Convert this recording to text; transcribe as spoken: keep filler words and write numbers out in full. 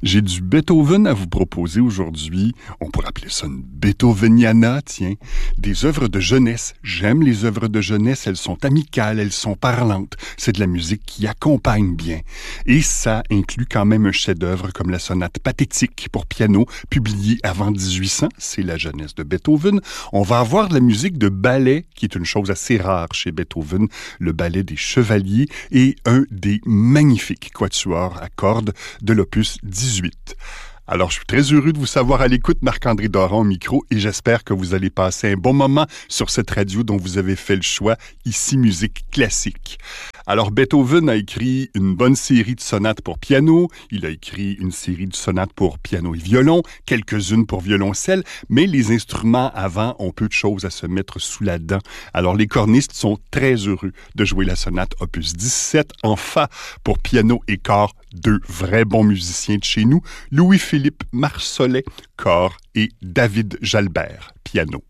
J'ai du Beethoven à vous proposer aujourd'hui. On pourrait appeler ça une Beethoveniana, tiens. Des œuvres de jeunesse. J'aime les œuvres de jeunesse. Elles sont amicales, elles sont parlantes. C'est de la musique qui accompagne bien. Et ça inclut quand même un chef-d'œuvre comme la sonate pathétique pour piano, publiée avant dix-huit cents. C'est la jeunesse de Beethoven. On va avoir de la musique de ballet, qui est une chose assez rare chez Beethoven. Le ballet des chevaliers et un des magnifiques quatuors à cordes de l'opus dix-huit. Alors, je suis très heureux de vous savoir à l'écoute, Marc-André Doran au micro, et j'espère que vous allez passer un bon moment sur cette radio dont vous avez fait le choix, ici Musique Classique. Alors, Beethoven a écrit une bonne série de sonates pour piano, il a écrit une série de sonates pour piano et violon, quelques-unes pour violoncelle, mais les instruments avant ont peu de choses à se mettre sous la dent. Alors, les cornistes sont très heureux de jouer la sonate opus dix-sept en fa pour piano et cor, deux vrais bons musiciens de chez nous, Louis-Philippe Marsollet, cor, et David Jalbert, piano.